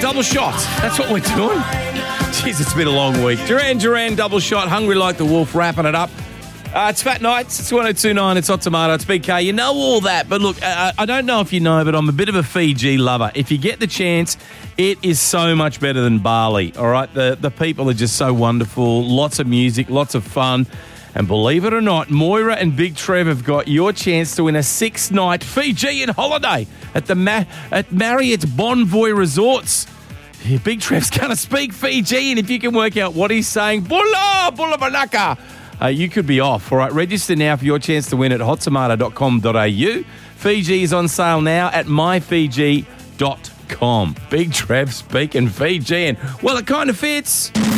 double shots. That's what we're doing. Jeez, it's been a long week. Duran double shot. Hungry like the wolf, wrapping it up. It's Fat Nights. It's 102.9. It's Hot Tomato. It's BK. You know all that. But look, I don't know if you know, but I'm a bit of a Fiji lover. If you get the chance, it is so much better than Bali. All right? The people are just so wonderful. Lots of music, lots of fun. And believe it or not, Moira and Big Trev have got your chance to win a 6-night Fijian holiday at the at Marriott's Bonvoy Resorts. Yeah, Big Trev's going to speak Fijian. If you can work out what he's saying, Bula Banaka. You could be off. All right, register now for your chance to win at hottomato.com.au. Fiji is on sale now at myfiji.com. Big Trev speaking Fijian. Well, it kind of fits.